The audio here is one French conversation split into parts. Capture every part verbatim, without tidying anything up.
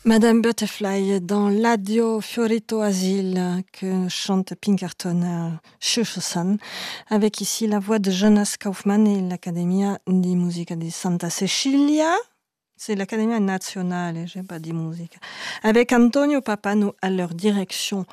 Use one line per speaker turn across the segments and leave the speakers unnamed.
Madame Butterfly dans l'Addio Fiorito Asile que chante Pinkerton à Schuschussan, avec ici la voix de Jonas Kaufmann et l'Accademia di Musica di Santa Cecilia. C'est l'Accademia Nazionale, j'ai pas dit musique. Avec Antonio Papano à leur direction.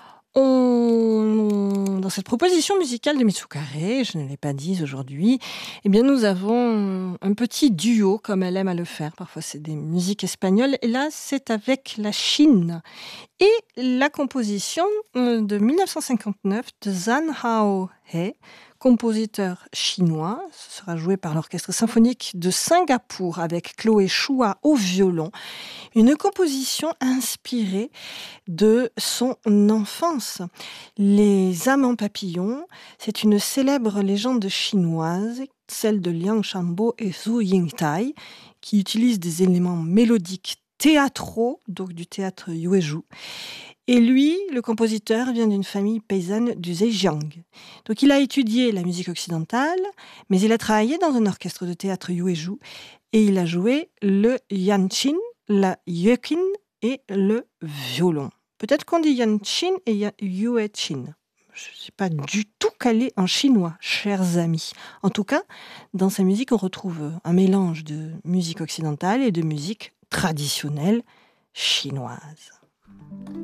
On... Dans cette proposition musicale de Mitsukare, je ne l'ai pas dit aujourd'hui, eh bien nous avons un petit duo comme elle aime à le faire. Parfois c'est des musiques espagnoles et là c'est avec la Chine. Et la composition de dix-neuf cent cinquante-neuf de Zhang Hao He, compositeur chinois. Ce sera joué par l'Orchestre symphonique de Singapour avec Chloé Chua au violon. Une composition inspirée de son enfance. Les Amants papillons, c'est une célèbre légende chinoise, celle de Liang Shanbo et Zhu Yingtai, qui utilisent des éléments mélodiques théâtraux, donc du théâtre Yuezhou. Et lui, le compositeur, vient d'une famille paysanne du Zhejiang. Donc il a étudié la musique occidentale, mais il a travaillé dans un orchestre de théâtre Yuezhou et il a joué le yanqin, la yueqin et le violon. Peut-être qu'on dit yanqin et yueqin. Je ne suis pas du tout calée en chinois, chers amis. En tout cas, dans sa musique, on retrouve un mélange de musique occidentale et de musique traditionnelle chinoise.